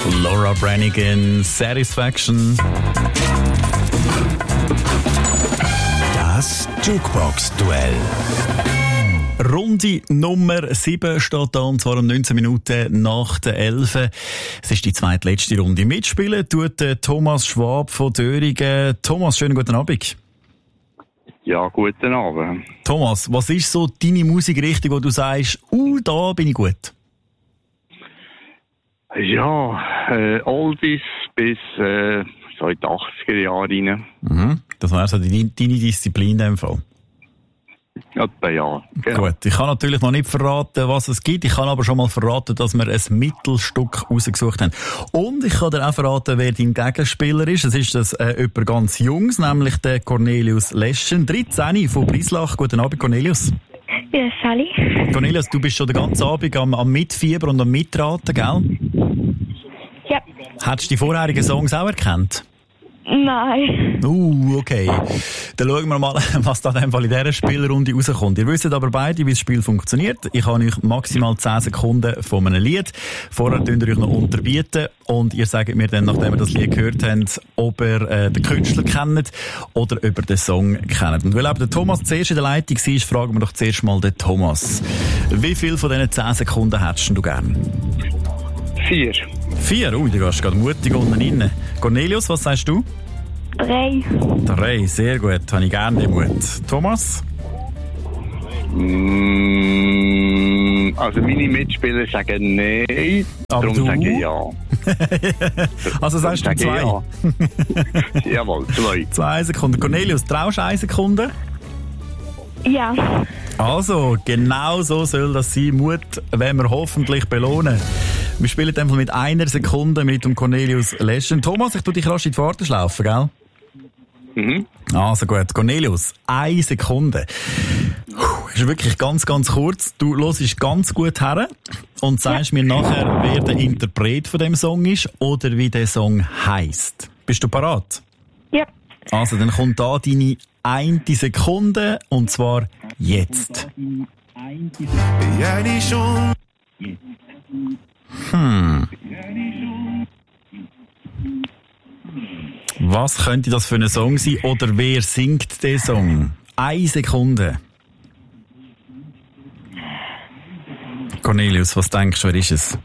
Laura Branigan, Satisfaction. Das Jukebox-Duell. Runde Nummer 7 steht da, und zwar um 19 Minuten nach der 11. Es ist die zweitletzte Runde. Mitspielen tut Thomas Schwab von Döringen. Thomas, schönen guten Abend. Ja, guten Abend. Thomas, was ist so deine Musikrichtung, wo du sagst, da bin ich gut? Ja, Oldies bis so in die 80er Jahre rein. Mhm. Das wäre so deine Disziplin in dem Fall. Etwa ja. Genau. Gut, ich kann natürlich noch nicht verraten, was es gibt. Ich kann aber schon mal verraten, dass wir ein Mittelstück rausgesucht haben. Und ich kann dir auch verraten, wer dein Gegenspieler ist. Es ist jemand ganz Jungs, nämlich der Cornelius Leschen, 13 von Brislach. Guten Abend, Cornelius. Ja, Sally. Cornelius, du bist schon den ganzen Abend am Mitfieber und am Mitraten, gell? Ja. Hättest du die vorherigen Songs auch erkannt? Nein. Okay. Dann schauen wir mal, was da in dem Fall in dieser Spielrunde rauskommt. Ihr wisst aber beide, wie das Spiel funktioniert. Ich habe euch maximal 10 Sekunden von einem Lied. Vorher könnt ihr euch noch unterbieten und ihr sagt mir dann, nachdem ihr das Lied gehört habt, ob ihr den Künstler kennt oder ob ihr den Song kennt. Und weil aber der Thomas zuerst in der Leitung war, fragen wir doch zuerst mal den Thomas. Wie viel von diesen 10 Sekunden hättest du gern? 4. 4? Du gehst gerade mutig unten rein. Cornelius, was sagst du? 3. 3, sehr gut. Habe ich gerne den Mut. Thomas? Also meine Mitspieler sagen nein, darum sage ich ja. Also sagst du 2? Ja. Jawohl, 2. 2 Sekunden. Cornelius, traust du 1 Sekunde? Ja. Also, genau so soll das sein. Mut werden wir hoffentlich belohnen. Wir spielen einfach mit 1 Sekunde mit dem Cornelius Leschen. Thomas, ich tue dich rasch in die Pforte schlaufen, gell? Mhm. Also gut, Cornelius, 1 Sekunde. Ist wirklich ganz, ganz kurz. Du hörst ganz gut her und sagst mir nachher, wer der Interpret von dem Song ist oder wie der Song heisst. Bist du parat? Ja. Also, dann kommt da deine 1 Sekunde und zwar jetzt. Was könnte das für ein Song sein oder wer singt den Song? 1 Sekunde. Cornelius, was denkst du, wer ist es?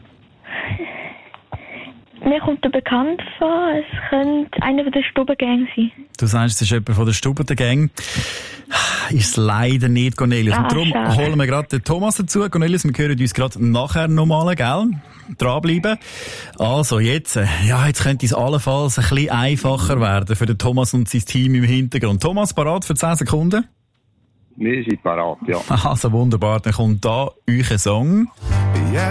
Mir kommt er bekannt vor, es könnte einer von der Stubengang sein. Du sagst, es ist jemand von der Stubengang. Ist es leider nicht, Cornelius. Und darum schade. holen wir gerade den Thomas dazu. Cornelius, wir hören uns gerade nachher nochmal, gell? Dranbleiben. Also, jetzt könnte es allenfalls ein bisschen einfacher werden für den Thomas und sein Team im Hintergrund. Thomas, parat für 10 Sekunden? Wir sind parat, ja. Also, wunderbar. Dann kommt da euer Song.